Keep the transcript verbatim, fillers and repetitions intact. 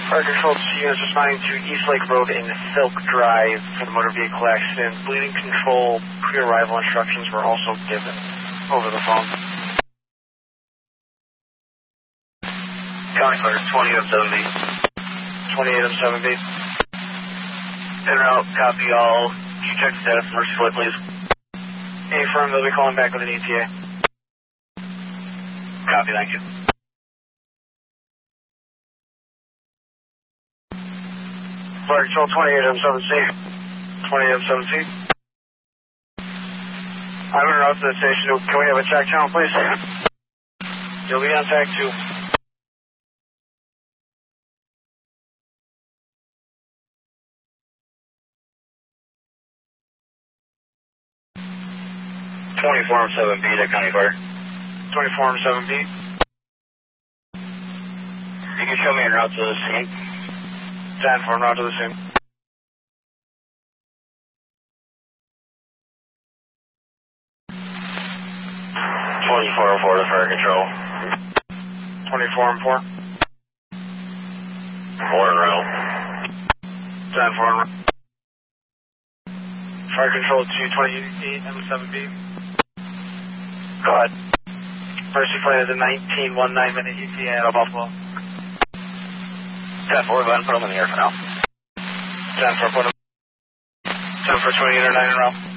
Fire Control two units responding to East Lake Road in Silk Drive for the motor vehicle accident. Bleeding control pre-arrival instructions were also given over the phone. County Fire twenty M seven B. twenty-eight M seven B. En route, copy all. Can you check the status of emergency flight, please? Affirm, they'll be calling back with an E T A. Copy, thank you. Fire Control twenty-eight M seven C. twenty-eight M seven C. I'm en route to the station. Can we have a check channel, please? You'll be on tag two. twenty-four M seven B to County Fire. twenty-four M seven B. You can show me en route to the scene. ten four en route to the scene. twenty-four oh four to Fire Control. twenty-four M four. four en route. ten four en route. Fire Control two twenty-eight M seven B. Go ahead. Mercy flight is a nineteen nineteen minute E T A out of Buffalo. ten four, go ahead and put them in the air for now. ten four, put them. ten four twenty-eight or nine in route.